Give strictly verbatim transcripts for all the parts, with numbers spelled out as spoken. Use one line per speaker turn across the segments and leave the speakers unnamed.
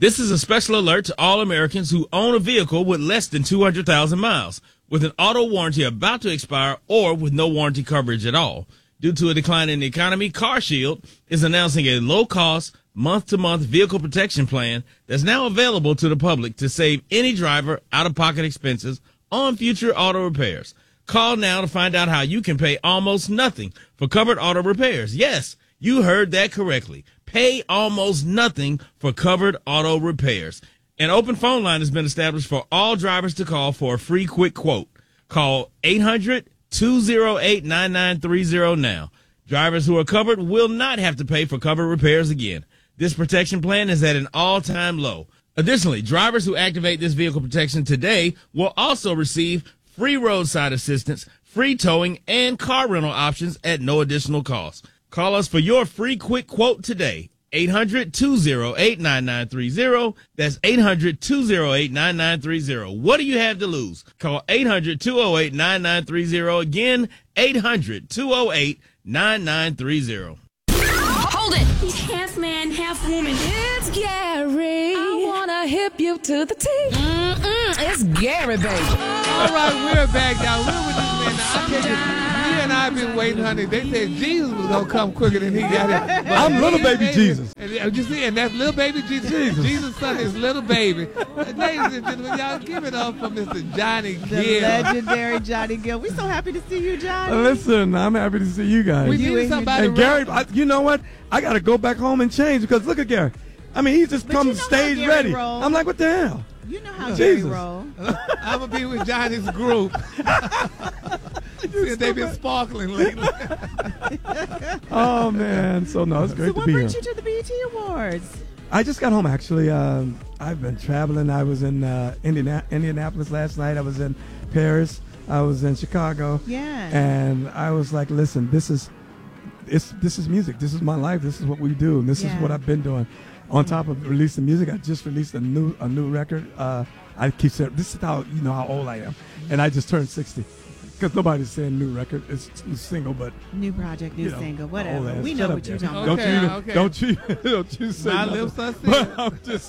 This is a special alert to all Americans who own a vehicle with less than two hundred thousand miles, with an auto warranty about to expire or with no warranty coverage at all. Due to a decline in the economy, CarShield is announcing a low-cost, month-to-month vehicle protection plan that's now available to the public to save any driver out-of-pocket expenses on future auto repairs. Call now to find out how you can pay almost nothing for covered auto repairs. Yes, you heard that correctly. Pay almost nothing for covered auto repairs. An open phone line has been established for all drivers to call for a free quick quote. Call eight hundred, two oh eight, nine nine three oh now. Drivers who are covered will not have to pay for covered repairs again. This protection plan is at an all-time low. Additionally, drivers who activate this vehicle protection today will also receive free roadside assistance, free towing, and car rental options at no additional cost. Call us for your free quick quote today. eight hundred, two oh eight, nine nine three oh. That's eight hundred, two oh eight, nine nine three oh. What do you have to lose? Call eight hundred, two oh eight, nine nine three oh. Again, eight hundred, two oh eight, nine nine three oh.
Hold it! He's half man, half woman.
It's Gary. I wanna hip you to the T. Mm-mm, it's Gary, baby.
All right, we're back now. We're with this man. Now, I tell you, you and I have been waiting, honey. They said Jesus was gonna come quicker than he got here. But
I'm little baby Jesus.
And, and you see, and that's little baby Jesus. Jesus. Jesus' son is little baby. Ladies and gentlemen, y'all give it up for Mister Johnny
The
Gill.
legendary Johnny Gill. We're so happy to see you, Johnny.
Listen, I'm happy to see you guys.
We
You
needed
and
somebody.
and
to
Gary,
rock-
I, you know what? I got to go back home and change because look at Gary. I mean, he just
But
comes
you know how
stage
Gary
ready.
roll.
I'm like, what the hell?
You know how
Jesus.
Gary roll.
I'm gonna be with Johnny's group. See if they've been sparkling lately.
Oh man, so no, it's great
So
to
what
be here.
brings you to the B E T Awards?
I just got home actually. Um, I've been traveling. I was in uh, Indiana- Indianapolis last night. I was in Paris. I was in Chicago.
Yeah.
And I was like, listen, this is it's this is music. This is my life. This is what we do. And this
Yeah.
is what I've been doing. On top of releasing music, I just released a new a new record. Uh, I keep saying this is how you know how old I am, and I just turned sixty. Because nobody's saying new record. It's, it's single, but
New project, new
you know,
single,
old
whatever.
ass.
We
Shut
know
up,
what you're
Gary.
talking
Don't
about.
Okay,
you even,
okay.
don't you don't you say
My
nothing.
lips are
But
sealed.
I'm just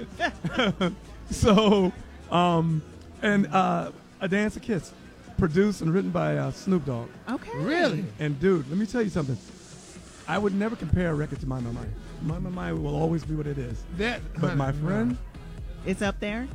saying. So, um, and uh, A Dance of Kiss, produced and written by uh, Snoop Dogg.
Okay.
Really?
And dude, let me tell you something. I would never compare a record to My My My. My My My will always be what it is.
That,
But
honey,
my friend,
It's up there?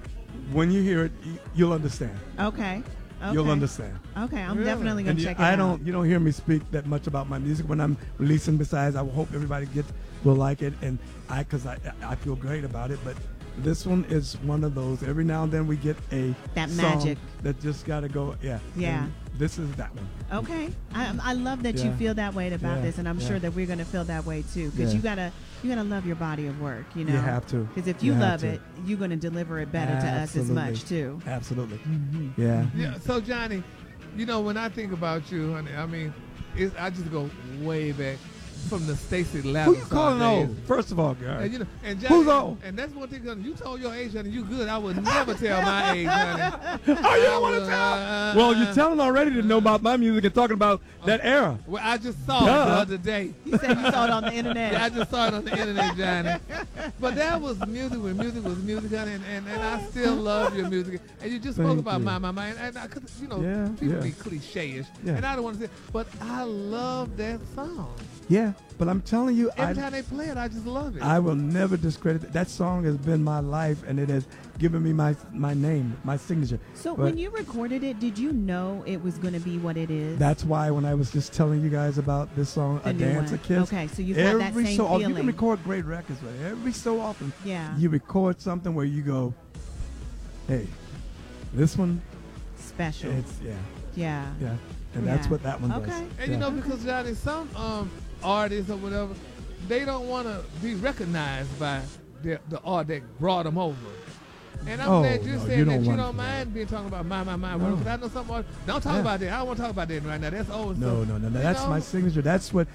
when you hear it, y- you'll understand.
Okay. Okay.
You'll understand.
Okay, I'm
Really?
definitely going
And
to
you-
check it
I
out.
don't, you don't hear me speak that much about my music when I'm releasing. Besides, I will hope everybody gets will like it, and I, cause I, I feel great about it. But this one is one of those. Every now and then we get a
That
song
magic.
that just gotta go. Yeah.
Yeah.
And this is that one.
Okay, I, I love that you
Yeah.
feel that way about
Yeah,
this, and I'm
yeah.
sure that we're going to feel that way too. Because
Yeah.
you gotta, you gotta love your body of work. You know,
You have to.
Because if you,
You have
love
to.
it, you're going to deliver it better to us as
Absolutely.
much too.
Absolutely. Yeah.
Yeah. So Johnny, you know when I think about you, honey, I mean, it's, I just go way back from the Stacy
Who
Lavin
you calling
days.
old? First of all, Gary.
And you know, and Johnny,
Who's old?
And that's one thing. honey, You told your age, honey. You good. I would never tell my age, honey.
Oh, you don't want to
Uh,
tell? Well, you're telling already to know about my music and talking about that era.
Well, I just saw it
Duh.
the other day.
You said you saw it on the internet.
Yeah, I just saw it on the internet, Johnny. But that was music when music was music, honey, and, and, and I still love your music. And you just spoke
Thank
about
you.
my, my, my, and, and I, cause, you know,
Yeah,
people
yeah.
be cliche-ish,
Yeah.
and I don't want to say, but I love that song.
Yeah, but I'm telling you,
Every
I,
time they play it, I just love it.
I will never discredit it. That song has been my life, and it has given me my my name, my signature.
So
But
when you recorded it, did you know it was going to be what it is?
that's why when I was just telling you guys about this song,
The
A
new
Dance
one.
of Kiss.
Okay, so you've had that
every
same
so often, you can
feeling.
record great records, but every so often,
Yeah.
you record something where you go, hey, this one,
Special.
it's yeah,
yeah.
yeah, and that's
Yeah.
what that one
Okay.
does.
and
yeah.
you know, because Johnny, some um, artists or whatever, they don't want to be recognized by the, the art that brought them over. And I'm
Oh,
glad you're
no,
saying
you
that
don't
you
want
don't
that.
mind being talking about my, my, my.
No.
Because I know some artists, don't talk
Yeah.
about that. I don't want to talk about that right now. That's old
No,
stuff.
no, no, no.
You
That's
know?
my signature. That's what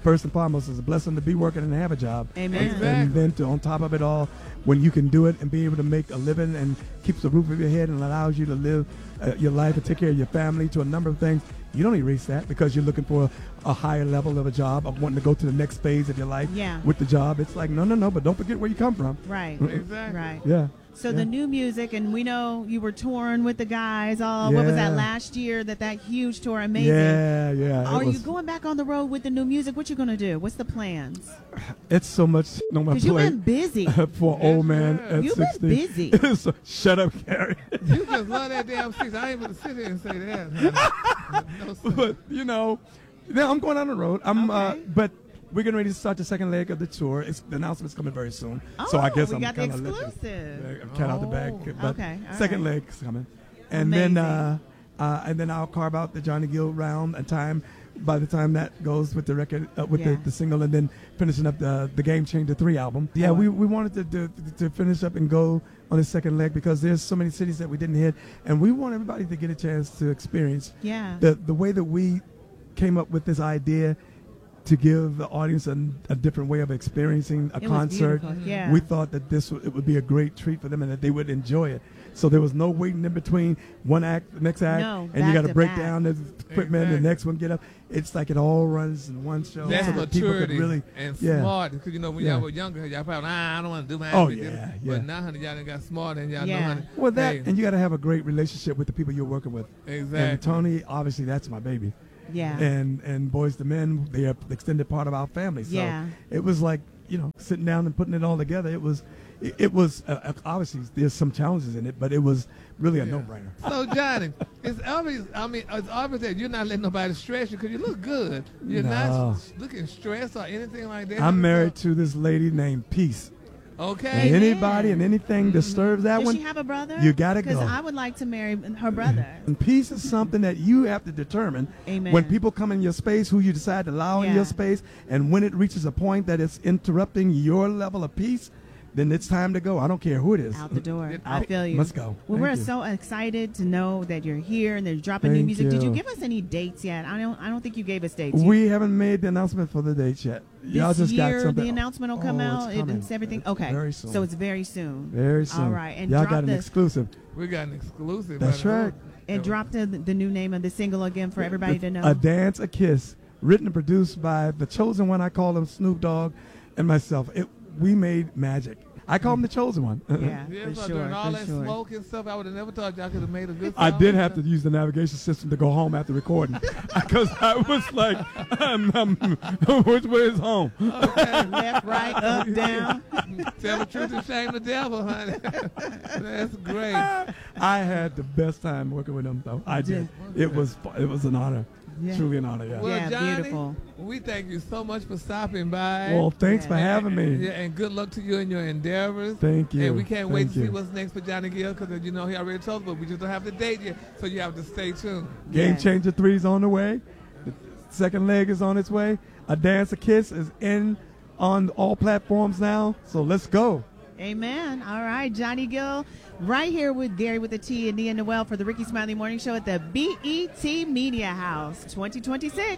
first and foremost, it's a blessing to be working and have a job.
Amen.
And, and then to, on top of it all, when you can do it and be able to make a living and keeps the roof over your head and allows you to live uh, your life and take care of your family to a number of things, you don't erase that because you're looking for a, a higher level of a job, of wanting to go to the next phase of your life
Yeah.
with the job. It's like, no, no, no, but don't forget where you come from.
Right.
Exactly.
Right.
Yeah.
So
yeah.
the new music, and we know you were touring with the guys all, what was that,
Yeah.
last year, that that huge tour, amazing.
Yeah, yeah.
Are
it was,
you going back on the road with the new music? What you going to do? What's the plans?
It's so much on my
Because you've
plate
been busy.
for an old man
yeah.
at
You've been
sixty.
busy.
So, shut up, Gary.
You just love that damn six. I ain't going to sit here and say that. honey. No, sir.
But you know, now I'm going on the road. I'm, uh,
Okay.
but we're getting ready to start the second leg of the tour. It's, the announcement's coming very soon. so I
Oh,
guess
we
I'm
got the
kind of
exclusive.
cat out the
Oh.
bag. But
Okay, all
second
right.
leg's coming, and then uh,
Amazing.
uh, and then I'll carve out the Johnny Gill round and time. By the time that goes with the record, uh, with
Yeah.
the, the single, and then finishing up the the Game Changer three album. Yeah,
Oh.
we, we wanted to, to to finish up and go on the second leg because there's so many cities that we didn't hit, and we want everybody to get a chance to experience
Yeah.
the the way that we came up with this idea to give the audience a, a different way of experiencing a
It was
concert.
beautiful, yeah.
We thought that this w- it would be a great treat for them and that they would enjoy it. So there was no waiting in between one act, the next act,
No,
and you
back
got to
to
break
back.
down the equipment,
Exactly.
the next one get up. It's like it all runs in one show.
That's
so that people could
maturity
really,
and
yeah.
smart. Because, you know, when
Yeah.
y'all were younger, y'all probably, nah, I don't want to do my
Oh,
act.
yeah,
But
yeah.
now, honey, y'all done got smart and y'all
Yeah.
know, honey.
Well, that
hey,
and you got to have a great relationship with the people you're working with.
Exactly.
And Tony, obviously, that's my baby.
Yeah.
And and Boys to Men, they are the extended part of our family. So
Yeah.
it was like, you know, sitting down and putting it all together. It was, it, it was uh, uh, obviously there's some challenges in it, but it was really a
Yeah.
no-brainer.
So, Johnny, it's obvious, I mean, it's obvious that you're not letting nobody stress you because you look good. You're
No.
not looking stressed or anything like that.
I'm married to this lady named Peace.
Okay.
And
Amen.
anybody and anything disturbs that
Does
one,
she have a brother?
you gotta
Because
go.
I would like to marry her brother.
and peace is something that you have to determine.
Amen.
When people come in your space, who you decide to allow in
Yeah.
your space, and when it reaches a point that it's interrupting your level of peace, then it's time to go. I don't care who it is.
Out the door.
It-
I feel you.
Let's go.
Well,
Thank
we're
you.
so excited to know that you're here and they're dropping new
Thank
music. Did you
you.
give us any dates yet? I don't. I don't think you gave us dates.
We haven't made the announcement for the dates yet.
this
Y'all just
year,
got something.
the announcement will come
Oh,
out.
it's
It,
coming.
it's everything.
It's
Okay.
Very soon.
So it's very soon.
very soon.
All right. And
y'all
drop
got an
the
exclusive.
We got an exclusive.
That's
honey.
right.
and drop the the new name of the single again for everybody to know.
A Dance, a Kiss, written and produced by the chosen one. I call him Snoop Dogg and myself. It, we made magic. I call him the chosen one.
yeah,
Yeah,
for
so
sure.
during all
for
that
sure.
smoke and stuff, I would have never thought y'all could have made a good
I
song.
did have to use the navigation system to go home after recording because I was like, um, um, which way is home?
Left, right, up, down.
Tell the truth and shame the devil, honey. That's great.
I had the best time working with him, though. I did. It was it was an honor.
Yeah.
Truly an honor, yeah.
Well,
Yeah,
Johnny,
beautiful.
we thank you so much for stopping by.
Well, thanks for
Yeah.
having me.
Yeah, and good luck to you in your endeavors.
Thank you.
And we can't wait
Thank
to see
you.
what's next for Johnny Gill because, you know, he already told us, but we just don't have the date yet. So you have to stay tuned.
Game
Yeah.
Changer three is on the way. The second leg is on its way. A Dance, a Kiss is in on all platforms now. So let's go.
Amen. All right, Johnny Gill, right here with Gary with the T and Nia Noel for the Ricky Smiley Morning Show at the B E T Media House twenty twenty-six.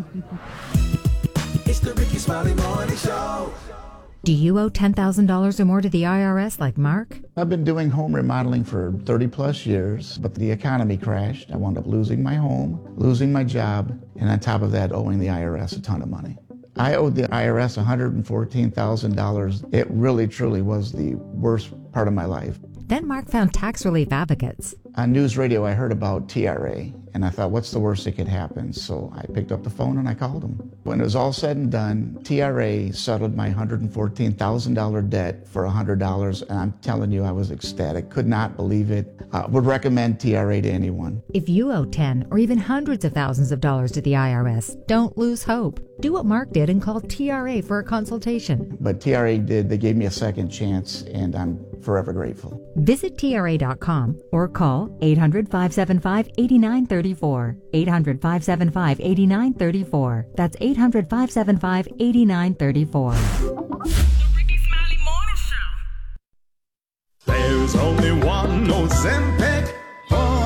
It's the Ricky Smiley Morning Show.
Do you owe ten thousand dollars or more to the I R S like Mark?
I've been doing home remodeling for thirty plus years, but the economy crashed. I wound up losing my home, losing my job, and on top of that, owing the I R S a ton of money. I owed the I R S one hundred fourteen thousand dollars. It really, truly was the worst part of my life.
Then Mark found tax relief advocates.
On news radio, I heard about T R A, and I thought, what's the worst that could happen? So I picked up the phone and I called them. When it was all said and done, T R A settled my one hundred fourteen thousand dollars debt for one hundred dollars, and I'm telling you, I was ecstatic. Could not believe it. Uh, would recommend T R A to anyone.
If you owe ten or even hundreds of thousands of dollars to the I R S, don't lose hope. Do what Mark did and call T R A for a consultation.
But T R A did, they gave me a second chance, and I'm forever grateful.
Visit T R A dot com or call eight hundred, five seven five, eight nine three four. eight hundred, five seven five, eight nine three four. That's eight hundred, five seven five, eight nine three four.
The Ricky Smiley Morning Show.
There's only one Ozempic.
Hello,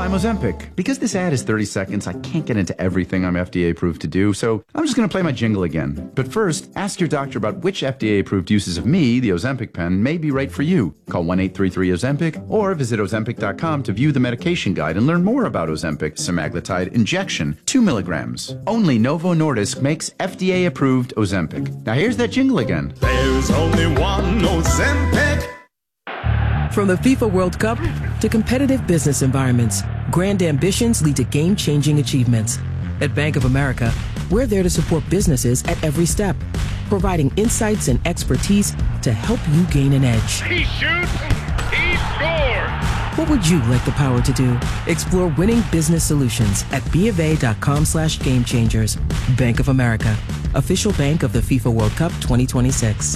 I'm Ozempic. Because this ad is thirty seconds, I can't get into everything I'm F D A approved to do, so I'm just going to play my jingle again. But first, ask your doctor about which F D A approved uses of me, the Ozempic pen, may be right for you. Call one eight three three Ozempic or visit Ozempic dot com to view the medication guide and learn more about Ozempic semaglutide injection, two milligrams. Only Novo Nordisk makes F D A approved Ozempic. Now here's that jingle again.
There's only one Ozempic.
From the FIFA World Cup to competitive business environments, grand ambitions lead to game-changing achievements. At Bank of America, we're there to support businesses at every step, providing insights and expertise to help you gain an edge.
He shoots, he scores!
What would you like the power to do? Explore winning business solutions at bofa.com slash game changers. Bank of America, official bank of the FIFA World Cup twenty twenty-six.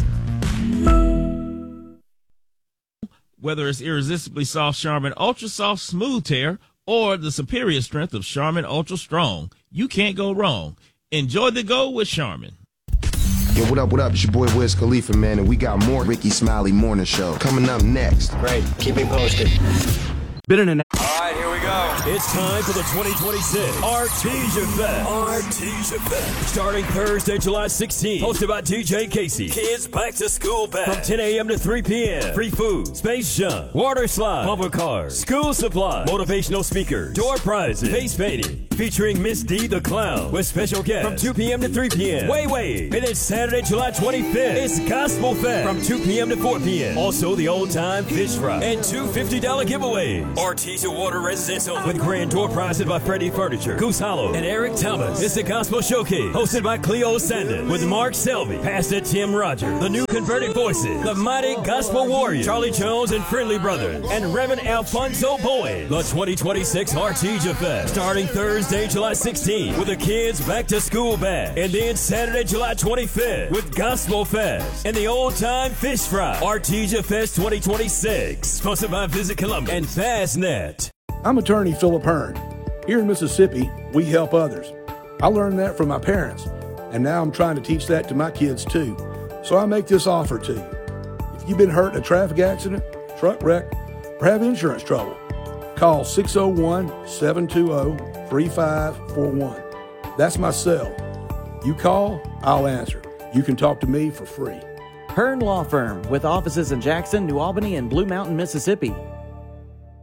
Whether it's irresistibly soft Charmin Ultra Soft Smooth Tear or the superior strength of Charmin Ultra Strong, you can't go wrong. Enjoy the go with Charmin.
Yo, what up, what up? It's your boy Wiz Khalifa, man, and we got more Ricky Smiley Morning Show coming up next.
Great. Keep me posted.
Been in an
All right, here we go.
It's time for the twenty twenty-six Artesia Fest. Artesia Fest. Starting Thursday, July sixteenth. Hosted by D J Casey. Kids back to school back. From ten a.m. to three p.m. Free food, space jump, water slide, bumper cars, school supplies, motivational speakers, door prizes, face painting. Featuring Miss D the Clown with special guests from two p.m. to three p.m. Way, way. And then Saturday, July twenty-fifth. It's Gospel Fest from two p.m. to four p.m. Also, the old time fish fry and two fifty dollar giveaways. Artesia Water Residence with grand door prizes by Freddie Furniture, Goose Hollow, and Eric Thomas. It's the Gospel Showcase hosted by Cleo Sandon with Mark Selby, Pastor Tim Rogers, the new converted voices, the mighty Gospel Warrior, Charlie Jones and Friendly Brothers, and Reverend Alfonso Boyd. The twenty twenty-six Artesia Fest starting Thursday, July sixteenth with the kids back to school bash, and then Saturday, July twenty-fifth with Gospel Fest and the old time fish fry. Artesia Fest twenty twenty-six, sponsored by Visit Columbia and Fastnet.
I'm attorney Philip Hearn. Here in Mississippi, we help others. I learned that from my parents, and now I'm trying to teach that to my kids too. So I make this offer to you. If you've been hurt in a traffic accident, truck wreck, or have insurance trouble, call six oh one, seven two zero, three five four one. That's my cell. You call, I'll answer. You can talk to me for free.
Hearn Law Firm with offices in Jackson, New Albany, and Blue Mountain, Mississippi.